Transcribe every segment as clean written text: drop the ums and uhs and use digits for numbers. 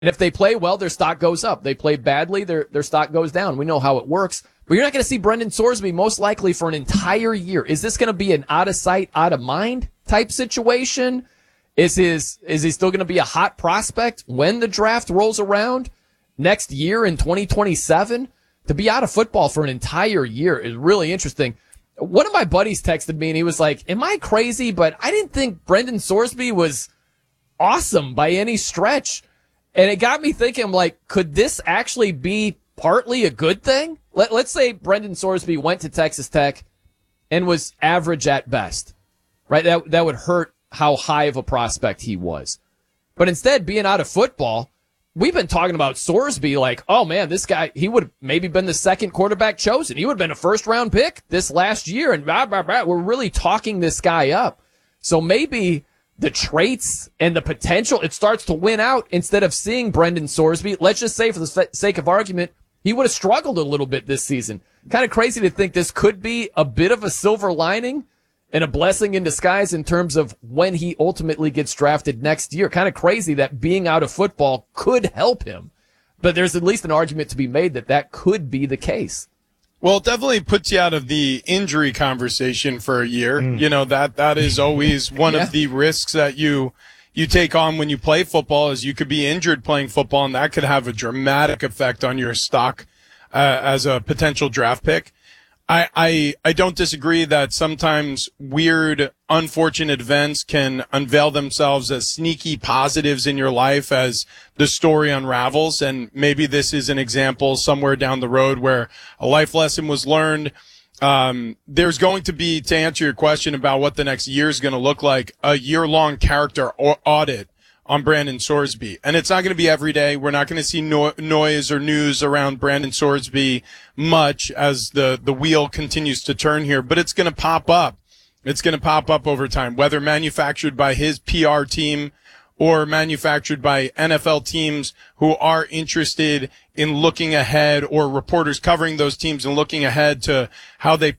And if they play well, their stock goes up. They play badly, their stock goes down. We know how it works. But you're not going to see Brendan Sorsby most likely for an entire year. Is this going to be an out of sight, out of mind type situation? Is he still going to be a hot prospect when the draft rolls around next year in 2027? To be out of football for an entire year is really interesting. One of my buddies texted me and he was like, am I crazy? But I didn't think Brendan Sorsby was awesome by any stretch. And it got me thinking, I'm like, could this actually be partly a good thing? Let's say Brendan Sorsby went to Texas Tech and was average at best, right? That would hurt how high of a prospect he was. But instead, being out of football, we've been talking about Sorsby like, oh man, this guy, he would have maybe been the second quarterback chosen. He would have been a first round pick this last year. And blah, blah, blah. We're really talking this guy up. So maybe the traits and the potential, it starts to win out instead of seeing Brendan Sorsby. Let's just say for the sake of argument, he would have struggled a little bit this season. Kind of crazy to think this could be a bit of a silver lining and a blessing in disguise in terms of when he ultimately gets drafted next year. Kind of crazy that being out of football could help him. But there's at least an argument to be made that could be the case. Well, it definitely puts you out of the injury conversation for a year. You know, that is always one of the risks that you take on when you play football, is you could be injured playing football, and that could have a dramatic effect on your stock as a potential draft pick. I don't disagree that sometimes weird, unfortunate events can unveil themselves as sneaky positives in your life as the story unravels. And maybe this is an example somewhere down the road where a life lesson was learned. There's going to be, to answer your question about what the next year is going to look like, a year-long character audit on Brandon Sorsby. And it's not going to be every day. We're not going to see noise or news around Brandon Sorsby much as the wheel continues to turn here, but it's going to pop up. It's going to pop up over time, whether manufactured by his PR team or manufactured by NFL teams who are interested in looking ahead, or reporters covering those teams and looking ahead to how they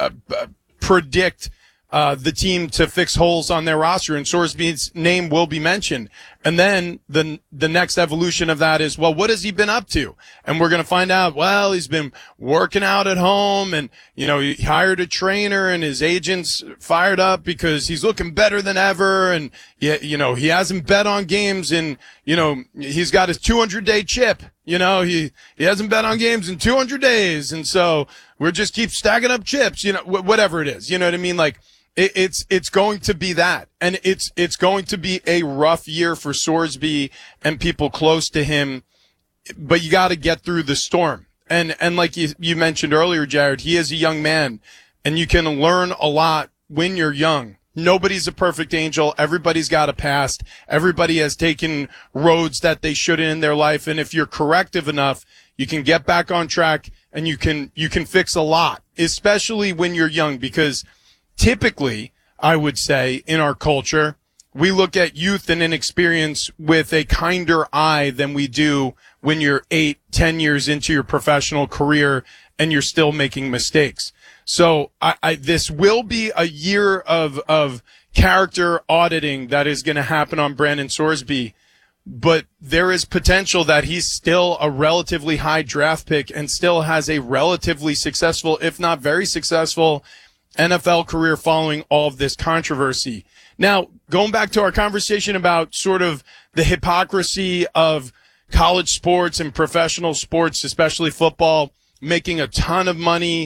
predict the team to fix holes on their roster, and Sorsby's name will be mentioned. And then the next evolution of that is, well, what has he been up to? And we're going to find out, well, he's been working out at home, and, you know, he hired a trainer, and his agent's fired up because he's looking better than ever. And, you know, he hasn't bet on games, and, you know, he's got his 200-day chip. You know, he hasn't bet on games in 200 days. And so we're just keep stacking up chips, you know, whatever it is. You know what I mean? Like, it's going to be that, and it's going to be a rough year for Sorsby and people close to him, but you got to get through the storm. And like you mentioned earlier, Jared, he is a young man, and you can learn a lot when you're young. Nobody's a perfect angel. Everybody's got a past. Everybody has taken roads that they shouldn't in their life. And if you're corrective enough, you can get back on track, and you can fix a lot, especially when you're young, because typically, I would say, in our culture, we look at youth and inexperience with a kinder eye than we do when you're 8, 10 years into your professional career and you're still making mistakes. So this will be a year of character auditing that is going to happen on Brandon Sorsby, but there is potential that he's still a relatively high draft pick and still has a relatively successful, if not very successful, NFL career following all of this controversy. Now, going back to our conversation about sort of the hypocrisy of college sports and professional sports, especially football, making a ton of money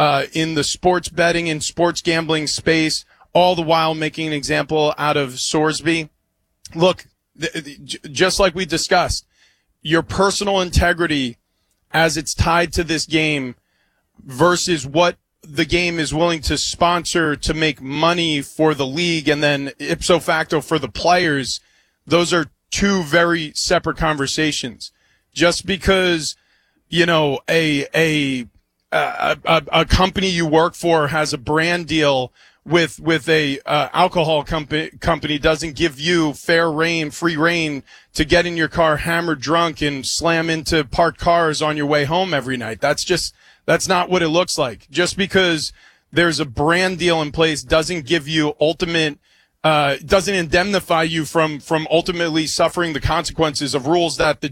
in the sports betting and sports gambling space, all the while making an example out of Sorsby. Look, just like we discussed, your personal integrity as it's tied to this game versus what the game is willing to sponsor to make money for the league and then ipso facto for the players, those are two very separate conversations. Just because, you know, a company you work for has a brand deal with a alcohol company doesn't give you free reign to get in your car hammered drunk and slam into parked cars on your way home every night. That's not what it looks like. Just because there's a brand deal in place doesn't give you ultimate doesn't indemnify you from ultimately suffering the consequences of rules that the